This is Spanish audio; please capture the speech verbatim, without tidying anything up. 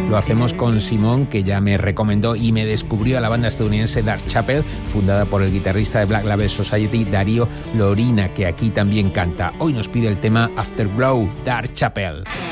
Lo hacemos con Simón, que ya me recomendó y me descubrió a la banda estadounidense Dark Chapel, fundada por el guitarrista de Black Label Society, Darío Lorina, que aquí también canta. Hoy nos pide el tema Afterglow, Dark Chapel.